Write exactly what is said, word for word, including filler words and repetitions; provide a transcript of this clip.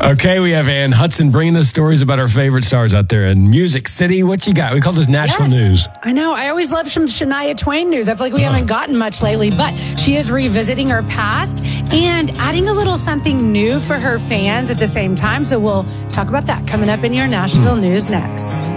Okay, we have Ann Hudson bringing us stories about our favorite stars out there in Music City. What you got? We call this national Yes. news. I know. I always love some Shania Twain news. I feel like we haven't gotten much lately, but she is revisiting her past and adding a little something new for her fans at the same time. So we'll talk about that coming up in your national news next.